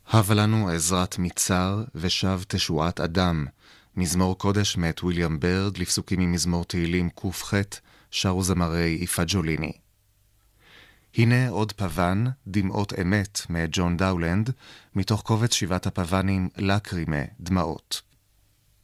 הבה לנו עזרת מצר ושב תשועת אדם. מזמור קודש מאת וויליאם ברד לפסוקים ממזמור תהילים ק"ח, שרו זמרי יפה ג'וליני. הנה עוד פוון, דמעות אמת מאת ג'ון דאולנד, מתוך קובץ שבעת הפוונים לקרימה, דמעות.